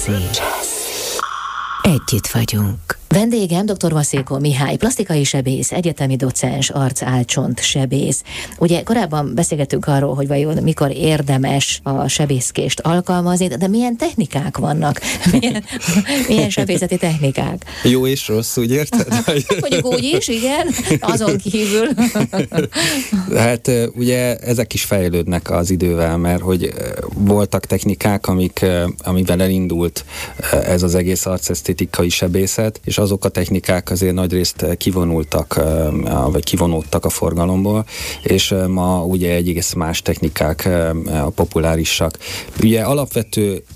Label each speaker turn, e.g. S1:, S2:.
S1: Együtt vagyunk. Vendégem dr. Vaszilko Mihály, plastikai sebész, egyetemi docens, arc-álcsont sebész. Ugye korábban beszélgettünk arról, hogy vajon mikor érdemes a sebészkést alkalmazni, de milyen technikák vannak? Milyen sebészeti technikák?
S2: Jó és rossz, úgy érted?
S1: Mondjuk úgy is, igen, azon kívül.
S2: Hát ugye ezek is fejlődnek az idővel, mert hogy voltak technikák, amivel elindult ez az egész arcesztétikai sebészet, és azok a technikák azért nagyrészt kivonódtak a forgalomból, és ma ugye egész más technikák a populárisak. Ugye alapvető